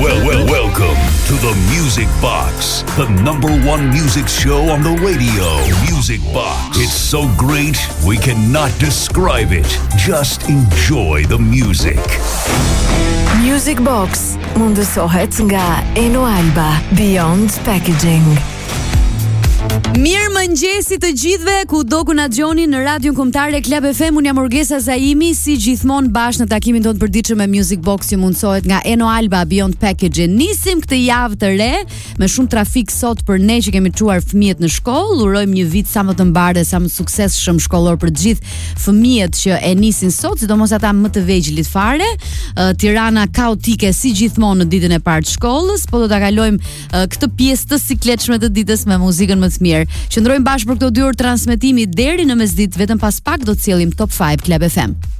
Welcome to the Music Box, the number one music show on the radio. Music Box. It's so great, we cannot describe it. Just enjoy the music. Music Box mundësohet nga Eno Alba, Beyond Packaging. Mirë mëngjesi të gjithëve, ku do ku na dëgjoni në radion kombëtare Club FM. Unë jam Orgesa Zaimi, si gjithmonë bashkë në takimin tonë përditshëm me Music Box që mundsohet nga Eno Alba Beyond Packaging. Nisim këtë javë të re me shumë trafik sot për ne që kemi çuar fëmijët në shkollë. Urojmë një vit sa më të mbarë dhe sa më suksesshëm shkollor për të gjithë fëmijët që e nisin sot, sidomos ata më të vegjëlit fare. Tirana kaotike si gjithmonë në ditën e parë të shkollës, po do ta kalojmë këtë pjesë të sikletshme të ditës me muzikën më të mirë. Qëndrojmë bashkë për këto 2 orë transmetimi deri në mesditë, vetëm pas pak do të sjellim Top 5 Club FM.